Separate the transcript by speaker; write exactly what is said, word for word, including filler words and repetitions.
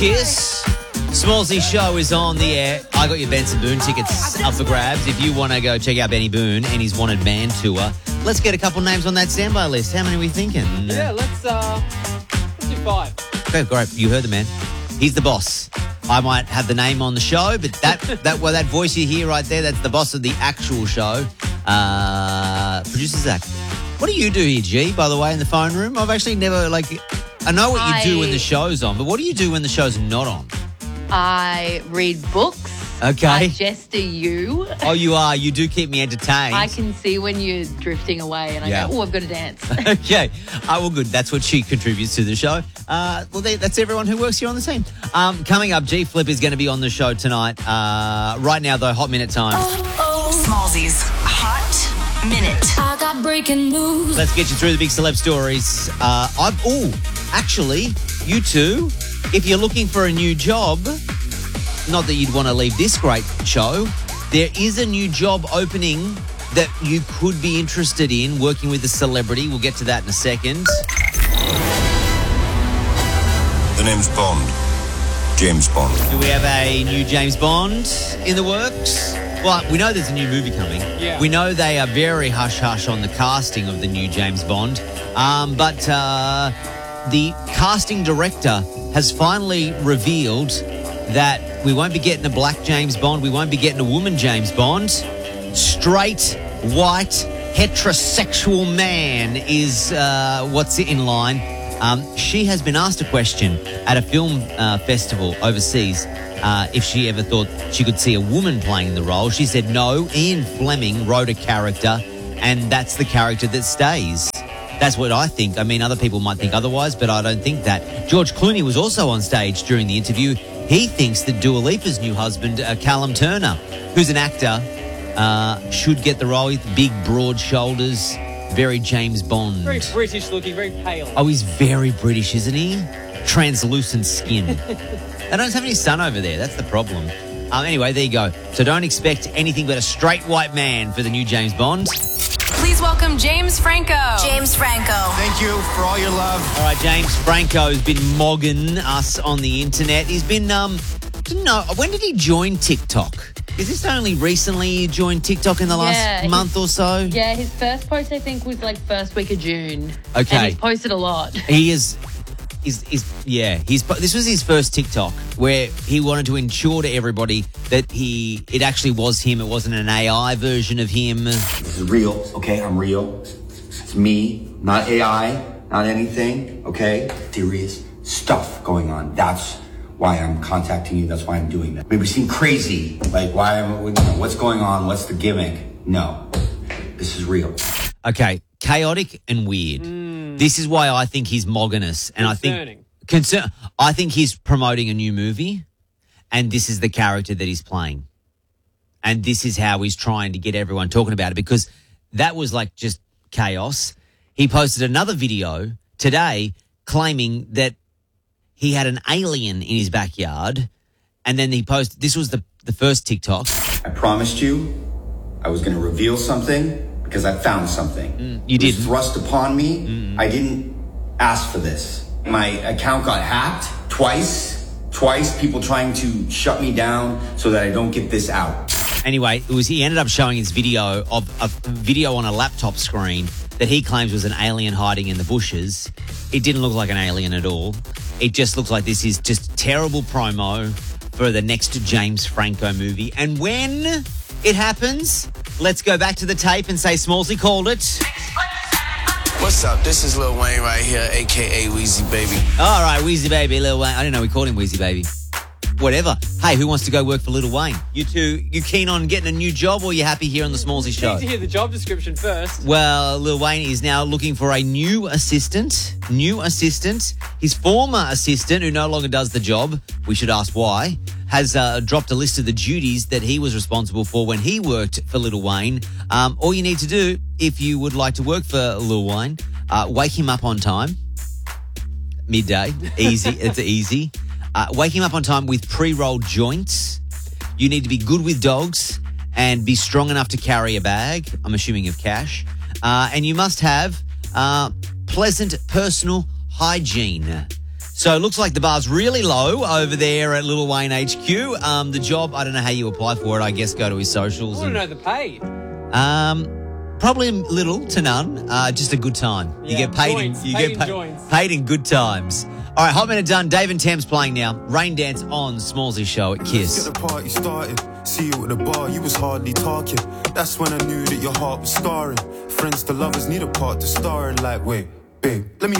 Speaker 1: Kiss. Smallsy show is on the air. I got your Benson Boone tickets up for grabs. If you want to go check out Benny Boone and his Wanted Man tour, let's get a couple names on that standby list. How many are we thinking?
Speaker 2: Yeah, let's, uh, let's do five.
Speaker 1: Okay, great. You heard the man. He's the boss. I might have the name on the show, but that that well, that voice you hear right there, that's the boss of the actual show. Uh, producer Zach. What do you do here, G, by the way, in the phone room? I've actually never, like, I know what you
Speaker 3: I,
Speaker 1: do when the show's on, but what do you do when the show's not on?
Speaker 3: I read books.
Speaker 1: Okay.
Speaker 3: I jester you.
Speaker 1: Oh, you are. You do keep me entertained.
Speaker 3: I can see when you're drifting away and I
Speaker 1: Yeah.
Speaker 3: go, oh, I've got to dance.
Speaker 1: Okay. Uh, well, good. That's what she contributes to the show. Uh, well, they, that's everyone who works here on the team. Um, coming up, G Flip is going to be on the show tonight. Uh, right now, though, hot minute time.
Speaker 4: Smallsy's Hot Minute.
Speaker 5: I got breaking news.
Speaker 1: Let's get you through the big celeb stories. Uh, I've oh, actually, you two, if you're looking for a new job, not that you'd want to leave this great show, there is a new job opening that you could be interested in, working with a celebrity. We'll get to that in a second.
Speaker 6: The name's Bond. James Bond.
Speaker 1: Do we have a new James Bond in the works? Well, we know there's a new movie coming.
Speaker 2: Yeah.
Speaker 1: We know they are very hush-hush on the casting of the new James Bond. Um, but uh, the casting director has finally revealed that we won't be getting a black James Bond. We won't be getting a woman James Bond. Straight, white, heterosexual man is uh, what's in line. Um, she has been asked a question at a film uh, festival overseas uh, if she ever thought she could see a woman playing the role. She said no. Ian Fleming wrote a character, and that's the character that stays. That's what I think. I mean, other people might think otherwise, but I don't think that. George Clooney was also on stage during the interview. He thinks that Dua Lipa's new husband, uh, Callum Turner, who's an actor, uh, should get the role with big, broad shoulders, very James Bond.
Speaker 2: Very British looking, very pale.
Speaker 1: Oh, he's very British, isn't he? Translucent skin. They don't have any sun over there. That's the problem. Um, anyway, there you go. So don't expect anything but a straight white man for the new James Bond.
Speaker 4: Please welcome James Franco. James Franco.
Speaker 6: Thank you for all your love.
Speaker 1: All right, James Franco's been mogging us on the internet. He's been, um, didn't know, when did he join TikTok? Is this only recently he joined TikTok in the last
Speaker 3: Yeah,
Speaker 1: month or so?
Speaker 3: Yeah, his first post, I think, was like first week of June.
Speaker 1: Okay.
Speaker 3: And he's posted a lot.
Speaker 1: He is, is, is yeah, he's, this was his first TikTok where he wanted to ensure to everybody that he, it actually was him. It wasn't an A I version of him.
Speaker 7: This is real, okay? I'm real. It's me, not A I, not anything, okay? Serious stuff going on. That's why I'm contacting you. That's why I'm doing that. Maybe seem crazy. Like, why am you know, what's going on? What's the gimmick? No, this is real.
Speaker 1: Okay, chaotic and weird.
Speaker 2: Mm.
Speaker 1: This is why I think he's mogging us. And
Speaker 2: Concerning.
Speaker 1: I think concern. I think he's promoting a new movie, and this is the character that he's playing, and this is how he's trying to get everyone talking about it, because that was like just chaos. He posted another video today claiming that he had an alien in his backyard, and then he posted, this was the, the first TikTok.
Speaker 7: I promised you I was going to reveal something because I found something.
Speaker 1: Mm, you
Speaker 7: It was
Speaker 1: didn't.
Speaker 7: thrust upon me.
Speaker 1: Mm.
Speaker 7: I didn't ask for this. My account got hacked twice. Twice, people trying to shut me down so that I don't get this out.
Speaker 1: Anyway, it was he ended up showing his video of a video on a laptop screen that he claims was an alien hiding in the bushes. It didn't look like an alien at all. It just looks like this is just terrible promo for the next James Franco movie. And when it happens, let's go back to the tape and say Smallsy called it.
Speaker 8: What's up? This is Lil Wayne right here, a k a. Weezy Baby.
Speaker 1: All right, Weezy Baby, Lil Wayne. I didn't know we called him Weezy Baby. Whatever. Hey, who wants to go work for Lil Wayne? You two, you keen on getting a new job, or you happy here on the Smallsy show?
Speaker 2: Need to hear the job description first.
Speaker 1: Well, Lil Wayne is now looking for a new assistant. New assistant. His former assistant, who no longer does the job, we should ask why, has uh, dropped a list of the duties that he was responsible for when he worked for Lil Wayne. Um, all you need to do, if you would like to work for Lil Wayne, uh, wake him up on time. Midday. Easy. It's easy. Uh, wake him up on time with pre-rolled joints. You need to be good with dogs and be strong enough to carry a bag, I'm assuming of cash. Uh, and you must have uh, pleasant personal hygiene. So it looks like the bar's really low over there at Lil Wayne H Q. Um, the job, I don't know how you apply for it. I guess go to his
Speaker 2: I
Speaker 1: socials.
Speaker 2: want to
Speaker 1: And,
Speaker 2: know the pay.
Speaker 1: um, probably little to none. Uh, just a good time. You
Speaker 2: Yeah,
Speaker 1: get paid.
Speaker 2: joints,
Speaker 1: in, you
Speaker 2: paid
Speaker 1: get
Speaker 2: in
Speaker 1: paid,
Speaker 2: joints.
Speaker 1: paid in good times. All right, hot minute done. Dave and Tam's playing now. Rain Dance on Smallsy Show at Kiss.
Speaker 9: Get the party started. See you at the bar, you was hardly talking. That's when I knew that your heart was scarring. Friends to lovers need a part to star in. Like, wait, babe, let me